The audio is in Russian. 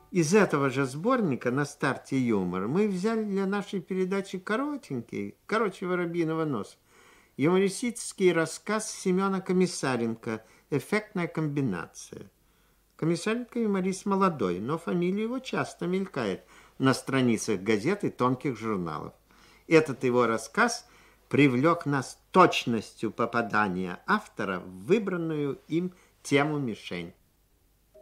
Из этого же сборника «На старте юмор» мы взяли для нашей передачи коротенький, короче воробьиного носа, юмористический рассказ Семена Комиссаренко «Эффектная комбинация». Комиссаренко юморист молодой, но фамилия его часто мелькает на страницах газет и тонких журналов. Этот его рассказ привлек нас точностью попадания автора в выбранную им тему-мишень.